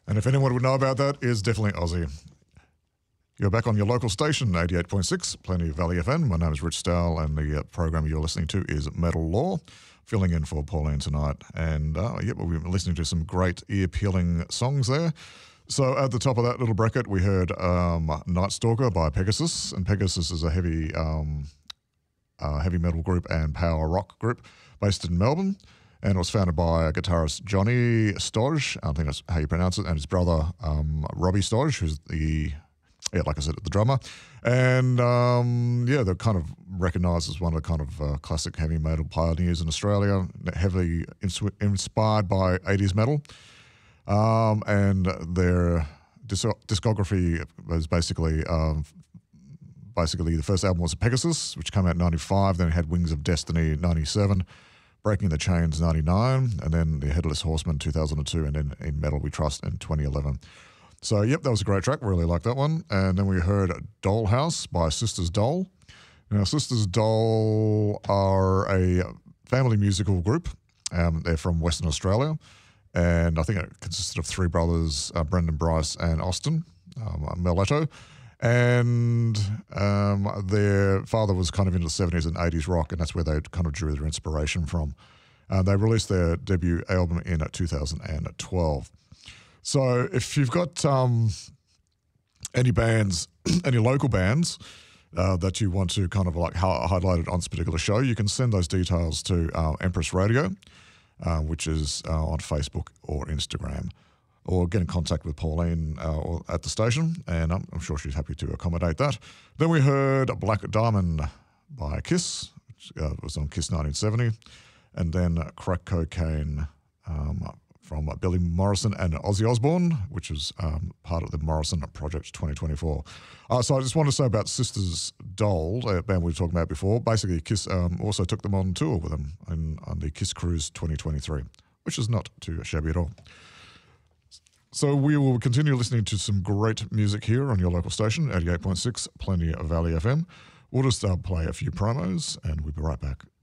And if anyone would know about that, is definitely Aussie. You're back on your local station, 88.6, Plenty Valley FM. My name is Rich Stowell, and the program you're listening to is Metal Law, filling in for Pauline tonight. And we've been listening to some great ear-peeling songs there. So at the top of that little bracket, we heard Night Stalker by Pegasus, and Pegasus is a heavy metal group and power rock group based in Melbourne. And it was founded by guitarist Johnny Stodge, I think that's how you pronounce it, and his brother Robbie Stodge, who's like I said, the drummer. And they're kind of recognised as one of the kind of classic heavy metal pioneers in Australia, heavily inspired by 80s metal. And their discography was basically the first album was Pegasus, which came out in 95, then it had Wings of Destiny 97, Breaking the Chains 99, and then The Headless Horseman 2002, and then In Metal We Trust in 2011. So, that was a great track. Really liked that one. And then we heard Dollhouse by Sisters Doll. Now, Sisters Doll are a family musical group. They're from Western Australia. And I think it consisted of three brothers, Brendan, Bryce, and Austin Melletto. And their father was kind of into the 70s and 80s rock, and that's where they kind of drew their inspiration from. They released their debut album in 2012. So if you've got any bands, any local bands that you want to kind of like highlight it on this particular show, you can send those details to Empress Radio, which is on Facebook or Instagram, or get in contact with Pauline at the station, and I'm sure she's happy to accommodate that. Then we heard Black Diamond by Kiss, which was on Kiss 1970, and then Crack Cocaine from Billy Morrison and Ozzy Osbourne, which was part of the Morrison Project 2024. So I just want to say about Sisters Doll, a band we were talking about before. Basically, Kiss also took them on tour with them on the Kiss Cruise 2023, which is not too shabby at all. So we will continue listening to some great music here on your local station, 88.6, Plenty Valley FM. We'll just play a few promos, and we'll be right back.